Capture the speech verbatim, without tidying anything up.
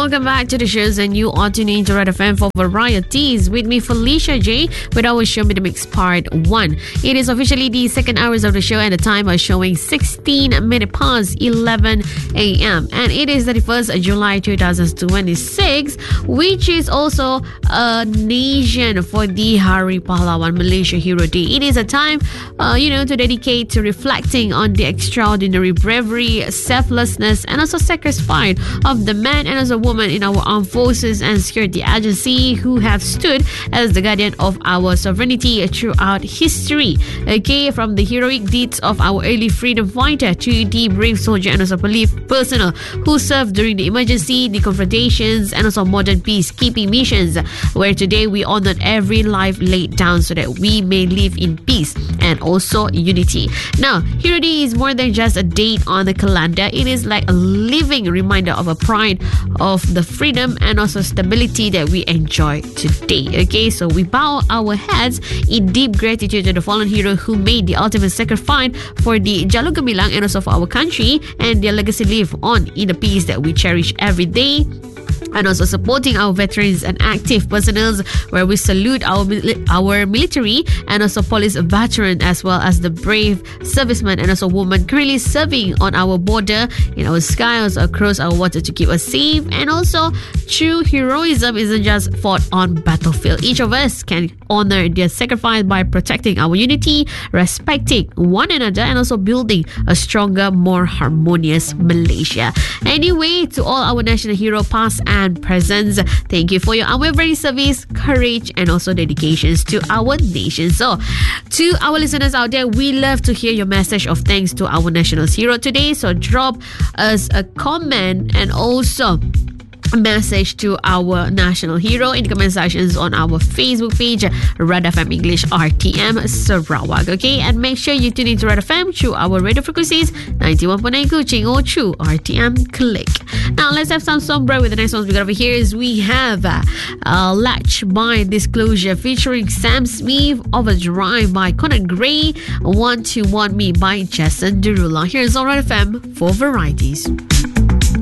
welcome back to the shows, and you are tuning into Red F M for varieties with me, Felicia J, with our Show Me The Mix Part one. It is officially the second hours of the show, and the time is showing sixteen minutes past eleven a.m. And it is thirty-first of July twenty twenty-six, which is also a nation for the Hari Pahlawan Malaysia Hero Day. It is a time, uh, you know, to dedicate to reflecting on the extraordinary bravery, selflessness, and also sacrifice of the men and as a woman in our armed forces and security agency who have stood as the guardian of our sovereignty throughout history. Okay, from the heroic deeds of our early freedom fighter to the brave soldier and also police personnel who served during the emergency, the confrontations, and also modern peacekeeping missions, where today we honored every life laid down so that we may live in peace and also unity. Now, Hero Day is more than just a date on the calendar. It is like a living reminder of a pride of the freedom and also stability that we enjoy today. Okay, so we bow our heads in deep gratitude to the fallen hero who made the ultimate sacrifice for the Jalur Gemilang and also for our country, and their legacy live on in the peace that we cherish every day. And also supporting our veterans and active personnel, where we salute our our military and also police veteran, as well as the brave servicemen and also women currently serving on our border, in our skies, across our water to keep us safe. And also, true heroism isn't just fought on battlefield. Each of us can honor their sacrifice by protecting our unity, respecting one another, and also building a stronger, more harmonious Malaysia. Anyway, to all our national hero past and presents, thank you for your unwavering service, courage, and also dedications to our nation. So, to our listeners out there, we love to hear your message of thanks to our national hero today. So, drop us a comment and also a message to our national hero in the comment sections on our Facebook page, Red F M English R T M Sarawak. Okay, and make sure you tune into Red F M through our radio frequencies ninety-one point nine Kuching or through R T M Click. Now let's have some song break with the next ones we got over here. Is we have uh, uh, Latch by Disclosure featuring Sam Smith, Overdrive by Conan Gray, Want to Want Me by Jason Derulo. Here's on Red F M for varieties.